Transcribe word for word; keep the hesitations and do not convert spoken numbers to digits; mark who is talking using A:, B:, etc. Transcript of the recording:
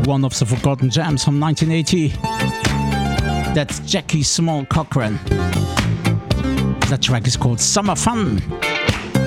A: one of the forgotten jams from nineteen eighty. That's Jackie Small Cochran. That track is called Summer Fun.